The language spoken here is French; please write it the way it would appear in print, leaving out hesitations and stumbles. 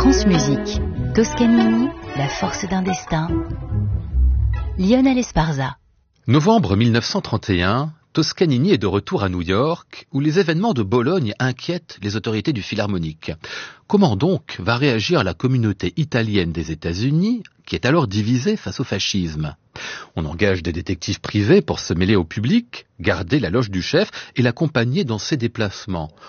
France Musique, Toscanini, la force d'un destin. Lionel Esparza. Novembre 1931, Toscanini est de retour à New York, où les événements de Bologne inquiètent les autorités du Philharmonique. Comment donc va réagir la communauté italienne des États-Unis, qui est alors divisée face au fascisme? On engage des détectives privés pour se mêler au public, garder la loge du chef et l'accompagner dans ses déplacements.